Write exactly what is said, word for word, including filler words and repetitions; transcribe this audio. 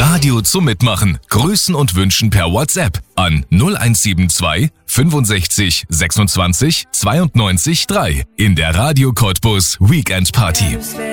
Radio zum Mitmachen. Grüßen und wünschen per WhatsApp an null eins sieben zwei fünfundsechzig sechsundzwanzig zweiundneunzig drei in der Radio Cottbus Weekend Party.